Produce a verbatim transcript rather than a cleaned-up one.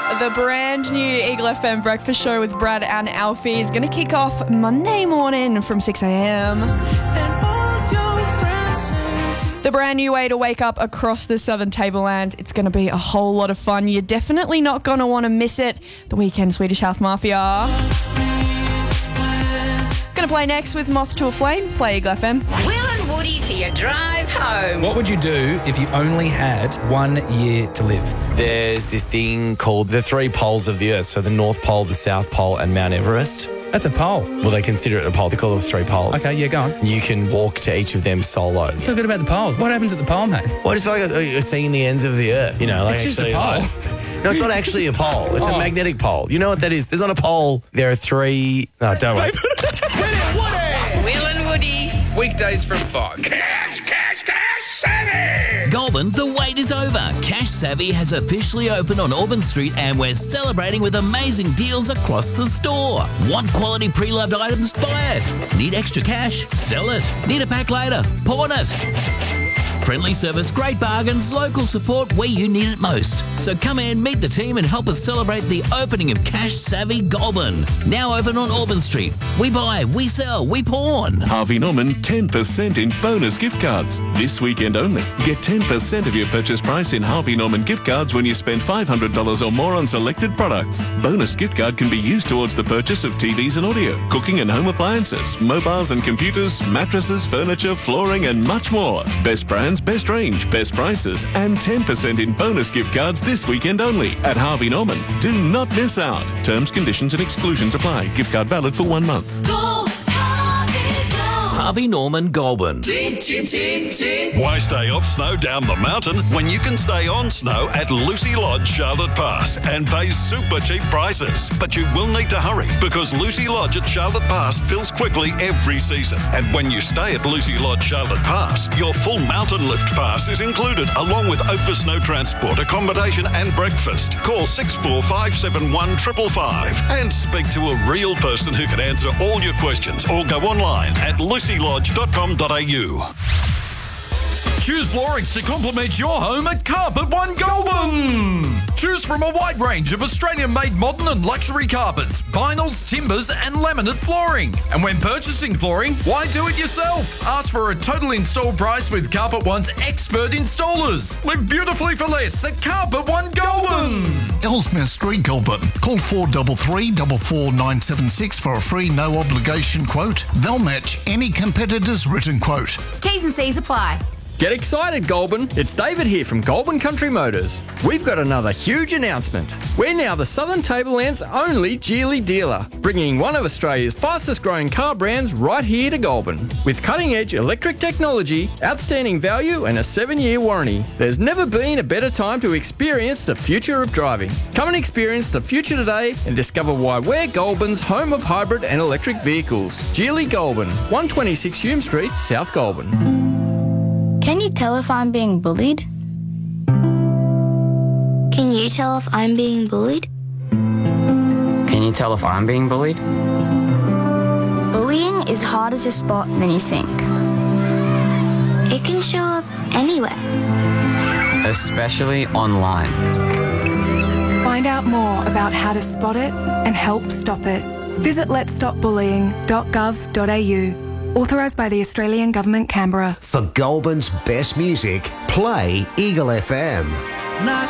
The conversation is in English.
The brand new Eagle F M breakfast show with Brad and Alfie is going to kick off Monday morning from six a.m. The brand new way to wake up across the Southern Tableland. It's going to be a whole lot of fun. You're definitely not going to want to miss it. The Weekend Swedish House Mafia. Going to play next with Moth to a Flame. Play Eagle F M. Will and Woody for your drive home. What would you do if you only had one year to live? There's this thing called the three poles of the Earth. So the North Pole, the South Pole and Mount Everest. That's a pole. Well, they consider it a pole. They call it three poles. Okay, yeah, go on. You can walk to each of them solo. What's so good about the poles? What happens at the pole, mate? Well, I just feel like you're seeing the ends of the Earth. You know, like It's just actually, a pole. Like, no, it's not actually a pole. It's Oh. a magnetic pole. You know what that is? There's not a pole. There are three... No, don't worry. Will and Woody. Weekdays from five. Cash, cash, cash, savvy! Goulburn, the wait is over. Cash Savvy has officially opened on Auburn Street and we're celebrating with amazing deals across the store. Want quality pre-loved items? Buy it. Need extra cash? Sell it. Need a pack later? Pawn it. Friendly service, great bargains, local support where you need it most. So come in, meet the team and help us celebrate the opening of Cash Savvy Goulburn. Now open on Auburn Street. We buy, we sell, we pawn. Harvey Norman ten percent in bonus gift cards. This weekend only. Get ten percent of your purchase price in Harvey Norman gift cards when you spend five hundred dollars or more on selected products. Bonus gift card can be used towards the purchase of T Vs and audio, cooking and home appliances, mobiles and computers, mattresses, furniture, flooring and much more. Best brands, best range, best prices and ten percent in bonus gift cards this weekend only at Harvey Norman. Do not miss out. Terms, conditions and exclusions apply. Gift card valid for one month. Go, Harvey, go. Harvey Norman Goulburn. Why stay off snow down the mountain when you can stay on snow at Lucy Lodge, Charlotte Pass and pay super cheap prices? But you will need to hurry because Lucy Lodge at Charlotte Pass fills quickly every season. And when you stay at Lucy Lodge, Charlotte Pass, your full mountain lift pass is included along with Oak for Snow transport, accommodation and breakfast. Call six four five seven one five five five and speak to a real person who can answer all your questions or go online at lucy lodge dot com dot a u. Choose floorings to complement your home at Carpet One Goulburn. Choose from a wide range of Australian-made modern and luxury carpets, vinyls, timbers and laminate flooring. And when purchasing flooring, why do it yourself? Ask for a total install price with Carpet One's expert installers. Live beautifully for less at Carpet One Goulburn. Ellesmere Street, Goulburn. Call four three three, four four nine seven six for a free no obligation quote. They'll match any competitor's written quote. T's and C's apply. Get excited, Goulburn. It's David here from Goulburn Country Motors. We've got another huge announcement. We're now the Southern Tableland's only Geely dealer, bringing one of Australia's fastest growing car brands right here to Goulburn. With cutting edge electric technology, outstanding value and a seven year warranty, there's never been a better time to experience the future of driving. Come and experience the future today and discover why we're Goulburn's home of hybrid and electric vehicles. Geely Goulburn, one twenty-six Hume Street, South Goulburn. Can you tell if I'm being bullied? Can you tell if I'm being bullied? Can you tell if I'm being bullied? Bullying is harder to spot than you think. It can show up anywhere. Especially online. Find out more about how to spot it and help stop it. Visit lets stop bullying dot gov dot a u. Authorised by the Australian Government, Canberra. For Goulburn's best music, play Eagle F M.